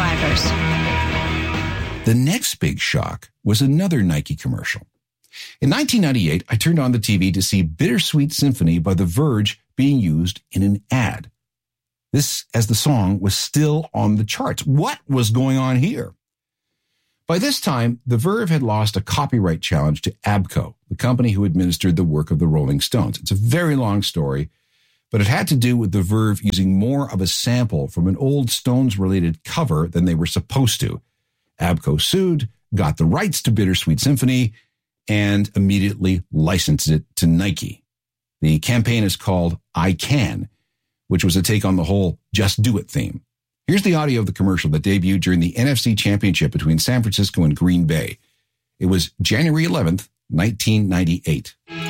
drivers. The next big shock was another Nike commercial. In 1998, I turned on the TV to see Bittersweet Symphony by The Verge being used in an ad. This as the song was still on the charts. What was going on here? By this time, The Verve had lost a copyright challenge to ABKCO, the company who administered the work of the Rolling Stones. It's a very long story, but it had to do with The Verve using more of a sample from an old Stones-related cover than they were supposed to. ABKCO sued, got the rights to Bittersweet Symphony, and immediately licensed it to Nike. The campaign is called I Can, which was a take on the whole Just Do It theme. Here's the audio of the commercial that debuted during the NFC Championship between San Francisco and Green Bay. It was January 11th, 1998.